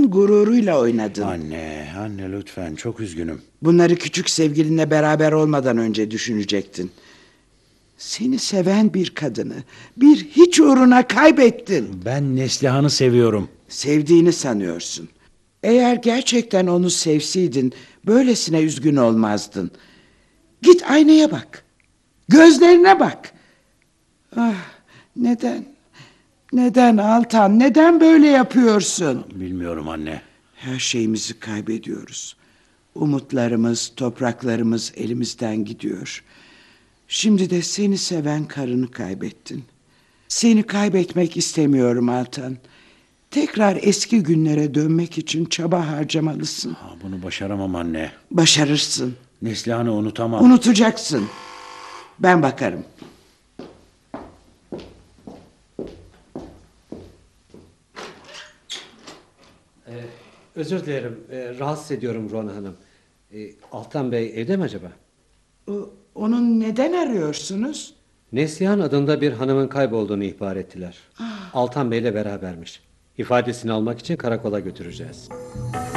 onun gururuyla oynadın. Anne lütfen, çok üzgünüm. Bunları küçük sevgilinle beraber olmadan önce düşünecektin. Seni seven bir kadını bir hiç uğruna kaybettin. Ben Neslihan'ı seviyorum. Sevdiğini sanıyorsun. Eğer gerçekten onu sevseydin böylesine üzgün olmazdın. Git aynaya bak. Gözlerine bak. Ah, neden? Neden Altan? Neden böyle yapıyorsun? Bilmiyorum anne. Her şeyimizi kaybediyoruz. Umutlarımız, topraklarımız elimizden gidiyor. Şimdi de seni seven karını kaybettin. Seni kaybetmek istemiyorum Altan. Tekrar eski günlere dönmek için çaba harcamalısın. Bunu başaramam anne. Başarırsın. Neslihan'ı unutamam. Unutacaksın. Ben bakarım. Özür dilerim. Rahatsız ediyorum Rona Hanım. Altan Bey evde mi acaba? Onun neden arıyorsunuz? Neslihan adında bir hanımın kaybolduğunu ihbar ettiler. Altan Bey'le berabermiş. İfadesini almak için karakola götüreceğiz.